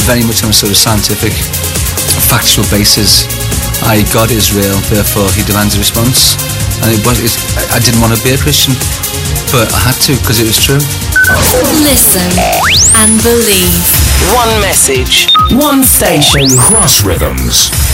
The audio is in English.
very much on a sort of scientific, factual basis. God is real, therefore he demands a response. And I didn't want to be a Christian, but I had to because it was true. Listen and believe. One message, one station. Cross Rhythms.